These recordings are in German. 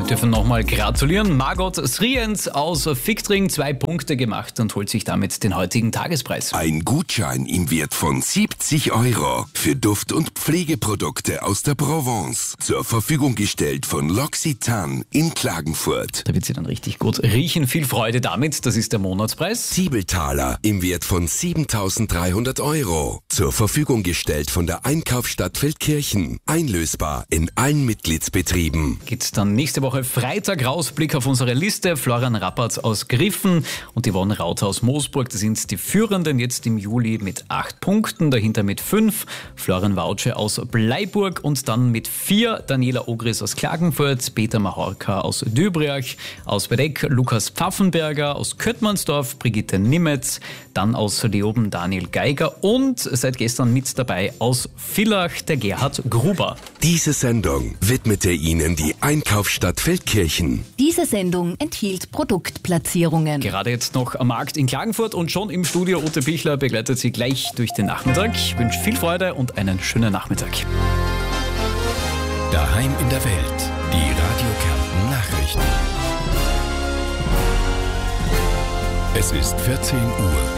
Dürfen nochmal gratulieren. Margot Sriens aus Fichtring 2 Punkte gemacht und holt sich damit den heutigen Tagespreis. Ein Gutschein im Wert von 70 € für Duft- und Pflegeprodukte aus der Provence. Zur Verfügung gestellt von L'Occitane in Klagenfurt. Da wird sie dann richtig gut riechen. Viel Freude damit. Das ist der Monatspreis. Siebeltaler im Wert von 7.300 €. Zur Verfügung gestellt von der Einkaufsstadt Feldkirchen. Einlösbar in allen Mitgliedsbetrieben. Geht's dann nächste Woche Freitag raus. Blick auf unsere Liste. Florian Rappertz aus Griffen und Yvonne Rauter aus Moosburg. Das sind die Führenden jetzt im Juli mit 8 Punkten. Dahinter mit 5 Florian Wautsche aus Bleiburg und dann mit 4 Daniela Ogris aus Klagenfurt, Peter Mahorka aus Dübrich, aus Bedeck Lukas Pfaffenberger, aus Köttmannsdorf Brigitte Nimetz, dann aus Leoben Daniel Geiger und seit gestern mit dabei aus Villach der Gerhard Gruber. Diese Sendung widmete Ihnen die Einkaufsstadt Feldkirchen. Diese Sendung enthielt Produktplatzierungen. Gerade jetzt noch am Markt in Klagenfurt und schon im Studio. Ute Bichler begleitet Sie gleich durch den Nachmittag. Ich wünsche viel Freude und einen schönen Nachmittag. Daheim in der Welt. Die Radio Kärnten Nachrichten. Es ist 14 Uhr.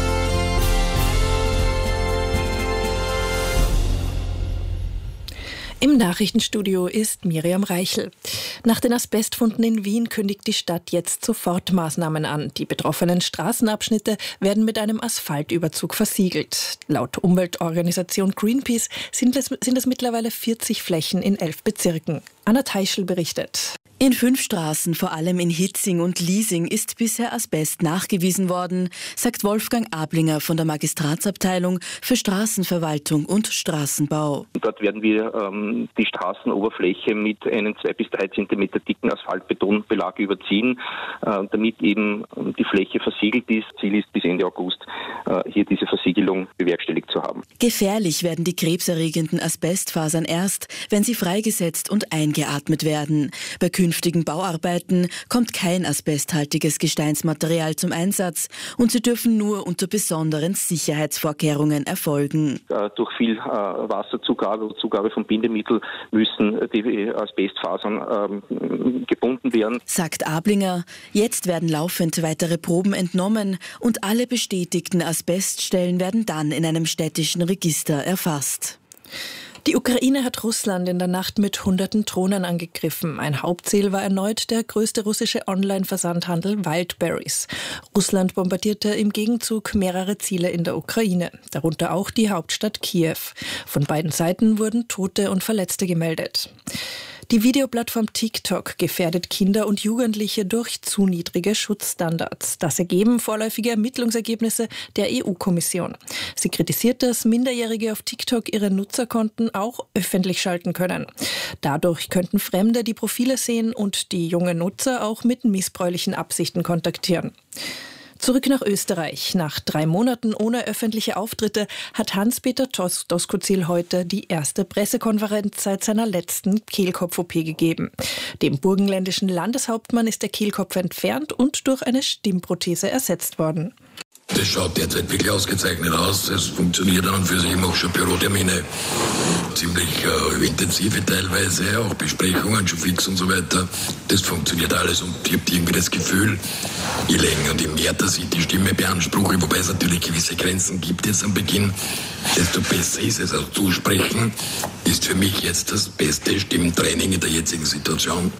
Im Nachrichtenstudio ist Miriam Reichel. Nach den Asbestfunden in Wien kündigt die Stadt jetzt Sofortmaßnahmen an. Die betroffenen Straßenabschnitte werden mit einem Asphaltüberzug versiegelt. Laut Umweltorganisation Greenpeace sind es mittlerweile 40 Flächen in 11 Bezirken. Anna Teichel berichtet. In 5 Straßen, vor allem in Hitzing und Liesing, ist bisher Asbest nachgewiesen worden, sagt Wolfgang Ablinger von der Magistratsabteilung für Straßenverwaltung und Straßenbau. Dort werden wir die Straßenoberfläche mit einem 2 bis 3 Zentimeter dicken Asphaltbetonbelag überziehen, damit eben die Fläche versiegelt ist. Ziel ist, bis Ende August hier diese Versiegelung bewerkstelligt zu haben. Gefährlich werden die krebserregenden Asbestfasern erst, wenn sie freigesetzt und eingeatmet werden. Bei künftigen Bauarbeiten kommt kein asbesthaltiges Gesteinsmaterial zum Einsatz und sie dürfen nur unter besonderen Sicherheitsvorkehrungen erfolgen. Durch viel Wasserzugabe und Zugabe von Bindemittel müssen die Asbestfasern gebunden werden. Sagt Ablinger, jetzt werden laufend weitere Proben entnommen und alle bestätigten Asbeststellen werden dann in einem städtischen Register erfasst. Die Ukraine hat Russland in der Nacht mit hunderten Drohnen angegriffen. Ein Hauptziel war erneut der größte russische Online-Versandhandel Wildberries. Russland bombardierte im Gegenzug mehrere Ziele in der Ukraine, darunter auch die Hauptstadt Kiew. Von beiden Seiten wurden Tote und Verletzte gemeldet. Die Videoplattform TikTok gefährdet Kinder und Jugendliche durch zu niedrige Schutzstandards. Das ergeben vorläufige Ermittlungsergebnisse der EU-Kommission. Sie kritisiert, dass Minderjährige auf TikTok ihre Nutzerkonten auch öffentlich schalten können. Dadurch könnten Fremde die Profile sehen und die jungen Nutzer auch mit missbräuchlichen Absichten kontaktieren. Zurück nach Österreich. Nach 3 Monaten ohne öffentliche Auftritte hat Hans-Peter Doskozil heute die erste Pressekonferenz seit seiner letzten Kehlkopf-OP gegeben. Dem burgenländischen Landeshauptmann ist der Kehlkopf entfernt und durch eine Stimmprothese ersetzt worden. Das schaut derzeit wirklich ausgezeichnet aus. Es funktioniert an und für sich. Ich mache schon Bürotermine, ziemlich intensive teilweise, auch Besprechungen schon fix und so weiter. Das funktioniert alles und ich habe irgendwie das Gefühl, je länger und je mehr, dass ich die Stimme beanspruche, wobei es natürlich gewisse Grenzen gibt jetzt am Beginn, desto besser ist es. Also zusprechen ist für mich jetzt das beste Stimmtraining in der jetzigen Situation.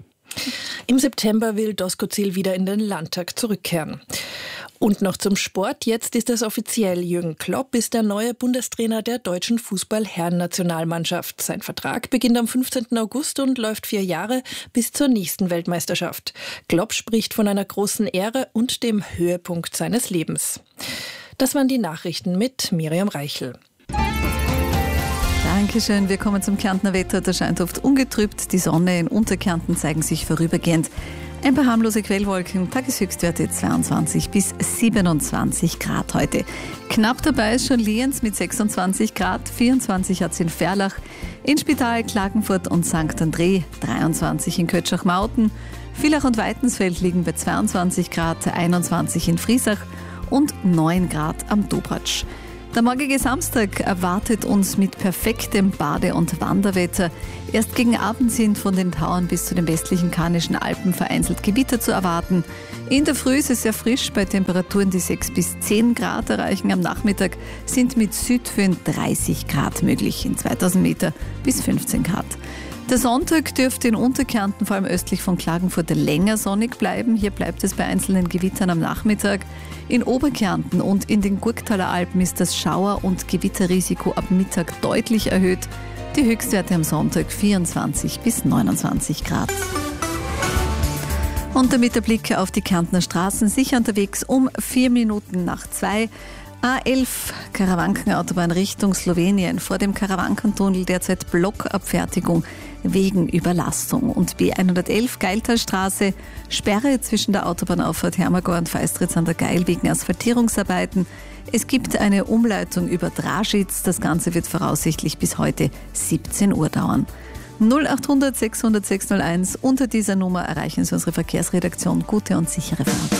Im September will Doskozil wieder in den Landtag zurückkehren. Und noch zum Sport. Jetzt ist es offiziell. Jürgen Klopp ist der neue Bundestrainer der deutschen Fußball-Herren-Nationalmannschaft. Sein Vertrag beginnt am 15. August und läuft 4 Jahre bis zur nächsten Weltmeisterschaft. Klopp spricht von einer großen Ehre und dem Höhepunkt seines Lebens. Das waren die Nachrichten mit Miriam Reichel. Dankeschön. Wir kommen zum Kärntner Wetter. Da scheint oft ungetrübt. Die Sonne in Unterkärnten zeigen sich vorübergehend. Ein paar harmlose Quellwolken, Tageshöchstwerte 22 bis 27 Grad heute. Knapp dabei ist schon Lienz mit 26 Grad, 24 hat es in Ferlach, in Spital, Klagenfurt und St. André, 23 in Kötschach-Mauten, Villach und Weitensfeld liegen bei 22 Grad, 21 in Friesach und 9 Grad am Dobratsch. Der morgige Samstag erwartet uns mit perfektem Bade- und Wanderwetter. Erst gegen Abend sind von den Tauern bis zu den westlichen Karnischen Alpen vereinzelt Gewitter zu erwarten. In der Früh ist es sehr frisch bei Temperaturen, die 6 bis 10 Grad erreichen. Am Nachmittag sind mit Südföen 30 Grad möglich, in 2000 Meter bis 15 Grad. Der Sonntag dürfte in Unterkärnten, vor allem östlich von Klagenfurt, länger sonnig bleiben. Hier bleibt es bei einzelnen Gewittern am Nachmittag. In Oberkärnten und in den Gurktaler Alpen ist das Schauer- und Gewitterrisiko ab Mittag deutlich erhöht. Die Höchstwerte am Sonntag 24 bis 29 Grad. Und damit der Blick auf die Kärntner Straßen, sicher unterwegs um 4 Minuten nach 2. A11 Karawankenautobahn Richtung Slowenien, vor dem Karawankentunnel derzeit Blockabfertigung wegen Überlastung. Und B111 Geiltalstraße, Sperre zwischen der Autobahnauffahrt Hermagor und Feistritz an der Geil wegen Asphaltierungsarbeiten. Es gibt eine Umleitung über Draschitz. Das Ganze wird voraussichtlich bis heute 17 Uhr dauern. 0800 600 601. Unter dieser Nummer erreichen Sie unsere Verkehrsredaktion. Gute und sichere Fahrt.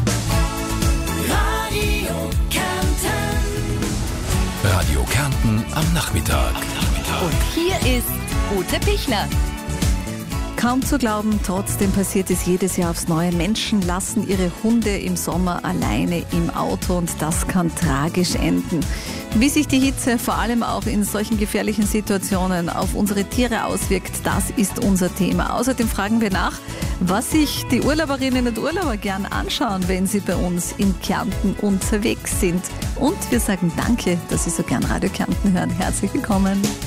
Radio Kärnten am Nachmittag. Und hier ist Ute Pichler. Kaum zu glauben, trotzdem passiert es jedes Jahr aufs Neue. Menschen lassen ihre Hunde im Sommer alleine im Auto und das kann tragisch enden. Wie sich die Hitze vor allem auch in solchen gefährlichen Situationen auf unsere Tiere auswirkt, das ist unser Thema. Außerdem fragen wir nach, was sich die Urlauberinnen und Urlauber gern anschauen, wenn sie bei uns in Kärnten unterwegs sind. Und wir sagen danke, dass Sie so gern Radio Kärnten hören. Herzlich willkommen.